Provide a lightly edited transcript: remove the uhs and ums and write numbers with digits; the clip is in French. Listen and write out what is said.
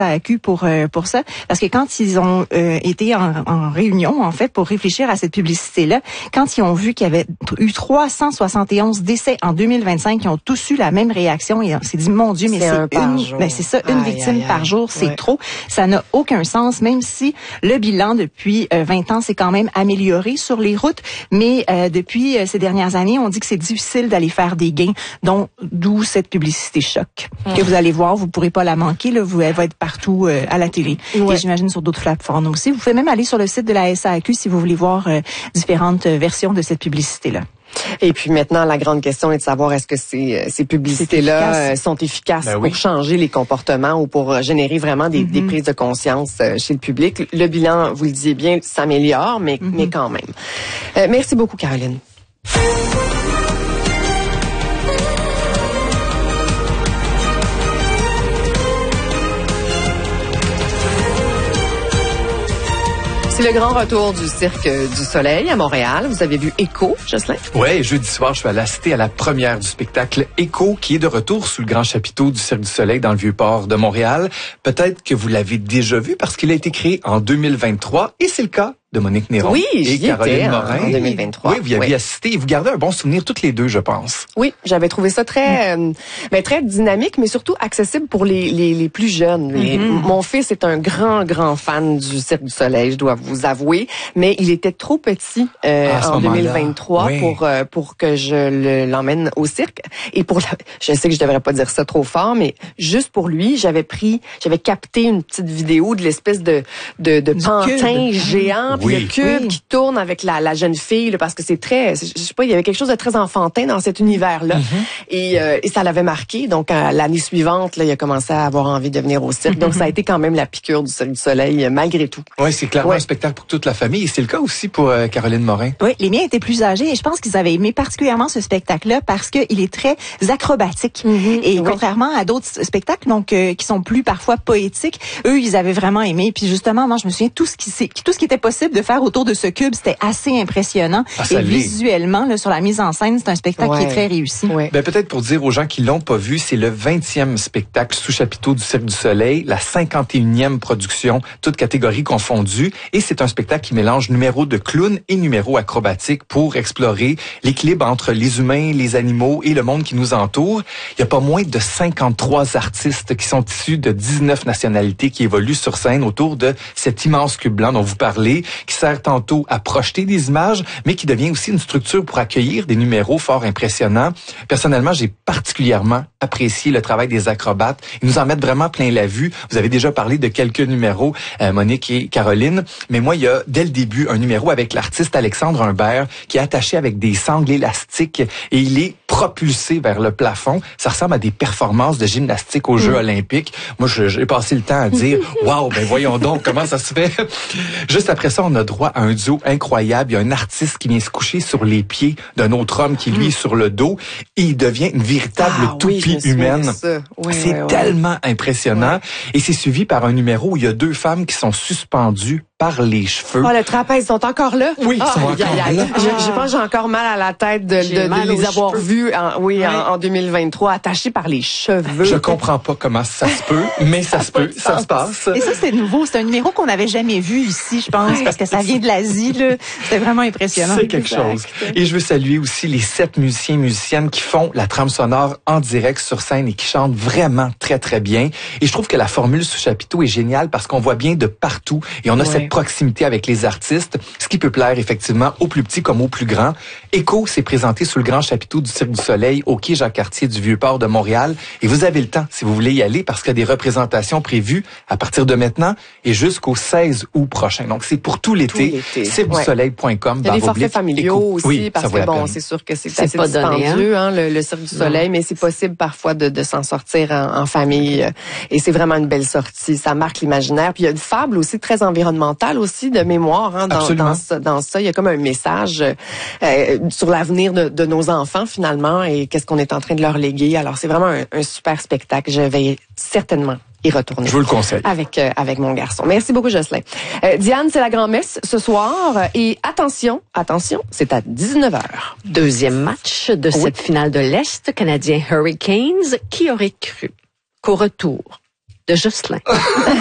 SAQ pour ça, parce que quand ils ont été en réunion, en fait, pour réfléchir à cette publicité-là, quand ils ont vu qu'il y avait eu 371 décès en 2025, ils ont tous eu la même réaction et on s'est dit, mon Dieu, mais une victime par jour, c'est trop. Ça n'a aucun sens, même si le bilan depuis 20 ans s'est quand même amélioré sur les routes, mais depuis ces dernières années, on dit que c'est difficile d'aller faire des gains, d'où cette publicité choc que vous allez voir, vous pourrez pas la manquer, là, elle va être partout à la télé. Et j'imagine sur d'autres plateformes aussi. Vous pouvez même aller sur le site de la SAQ si vous voulez voir différentes versions de cette publicité-là. Et puis maintenant, la grande question est de savoir est-ce que ces publicités-là sont efficaces pour changer les comportements ou pour générer vraiment des prises de conscience chez le public. Le bilan, vous le disiez bien, s'améliore, mais quand même. Merci beaucoup, Caroline. C'est le grand retour du Cirque du Soleil à Montréal. Vous avez vu Écho, Jocelyn? Ouais, jeudi soir, je suis allé assister à la première du spectacle Écho, qui est de retour sous le grand chapiteau du Cirque du Soleil dans le Vieux-Port de Montréal. Peut-être que vous l'avez déjà vu parce qu'il a été créé en 2023 et c'est le cas de Monique Néron et Caroline Morin. En 2023. Oui, vous y aviez assisté et vous gardez un bon souvenir toutes les deux, je pense. Oui, j'avais trouvé ça très très dynamique, mais surtout accessible pour les plus jeunes. Mon fils est un grand fan du Cirque du Soleil, je dois vous avouer, mais il était trop petit en 2023 pour que je l'emmène au cirque. Et je sais que je devrais pas dire ça trop fort, mais juste pour lui, j'avais capté une petite vidéo de l'espèce de pantin géant. Puis le cube qui tourne avec la jeune fille, là, parce que je sais pas, il y avait quelque chose de très enfantin dans cet univers-là. Et ça l'avait marqué. Donc, l'année suivante, là, il a commencé à avoir envie de venir au cirque. Donc, ça a été quand même la piqûre du Cirque du Soleil, malgré tout. Oui, c'est clairement un spectacle pour toute la famille. Et c'est le cas aussi pour Caroline Morin. Oui, les miens étaient plus âgés et je pense qu'ils avaient aimé particulièrement ce spectacle-là parce qu'il est très acrobatique. Et contrairement à d'autres spectacles, donc, qui sont plus parfois poétiques, eux, ils avaient vraiment aimé. Puis justement, moi, je me souviens, tout ce qui était possible de faire autour de ce cube, c'était assez impressionnant. Et visuellement, là, sur la mise en scène, c'est un spectacle qui est très réussi. Ben, peut-être pour dire aux gens qui l'ont pas vu, c'est le 20e spectacle sous chapiteau du Cirque du Soleil, la 51e production, toutes catégories confondues. Et c'est un spectacle qui mélange numéros de clown et numéros acrobatiques pour explorer l'équilibre entre les humains, les animaux et le monde qui nous entoure. Il y a pas moins de 53 artistes qui sont issus de 19 nationalités qui évoluent sur scène autour de cet immense cube blanc dont vous parlez, qui sert tantôt à projeter des images, mais qui devient aussi une structure pour accueillir des numéros fort impressionnants. Personnellement, j'ai particulièrement apprécié le travail des acrobates. Ils nous en mettent vraiment plein la vue. Vous avez déjà parlé de quelques numéros, Monique et Caroline, mais moi, il y a dès le début un numéro avec l'artiste Alexandre Humbert qui est attaché avec des sangles élastiques et il est propulsé vers le plafond. Ça ressemble à des performances de gymnastique aux Jeux olympiques. Moi, j'ai passé le temps à dire « Wow, ben voyons donc comment ça se fait! » Juste après ça, on a droit à un duo incroyable. Il y a un artiste qui vient se coucher sur les pieds d'un autre homme qui, lui, est sur le dos et il devient une véritable toupie humaine. C'est tellement impressionnant. Et c'est suivi par un numéro où il y a deux femmes qui sont suspendues par les cheveux. Oh, le trapèze, ils sont encore là? Oui, ils sont encore là. Je pense que j'ai encore mal à la tête de les avoir vus en 2023, attachés par les cheveux. Je comprends pas comment ça se peut, mais ça se peut, ça se passe. Et ça, c'est nouveau. C'est un numéro qu'on n'avait jamais vu ici, je pense, parce que ça vient de l'Asie, là. C'était vraiment impressionnant. C'est quelque chose. Et je veux saluer aussi les 7 musiciens et musiciennes qui font la trame sonore en direct sur scène et qui chantent vraiment très, très bien. Et je trouve que la formule sous chapiteau est géniale parce qu'on voit bien de partout et on a cette proximité avec les artistes, ce qui peut plaire effectivement aux plus petits comme aux plus grands. Écho s'est présenté sous le grand chapiteau du Cirque du Soleil au quai Jacques-Cartier du Vieux-Port de Montréal. Et vous avez le temps, si vous voulez y aller, parce qu'il y a des représentations prévues à partir de maintenant et jusqu'au 16 août prochain. Donc, c'est pour tout l'été. cirquedusoleil.com. Il y a des forfaits familiaux aussi, parce que bon, c'est sûr que c'est assez dispendieux, le Cirque du Soleil, mais c'est possible parfois de s'en sortir en famille. Et c'est vraiment une belle sortie. Ça marque l'imaginaire. Puis il y a une fable aussi très environnementale aussi de mémoire dans ça. Il y a comme un message sur l'avenir de nos enfants finalement et qu'est-ce qu'on est en train de leur léguer. Alors c'est vraiment un super spectacle. Je vais certainement y retourner. Je vous le conseille. Avec mon garçon. Merci beaucoup, Jocelyn. Diane, c'est la grand-messe ce soir. Et attention, c'est à 19h. Deuxième match de cette finale de l'Est, Canadien Hurricanes. Qui aurait cru qu'au retour de Jocelyn.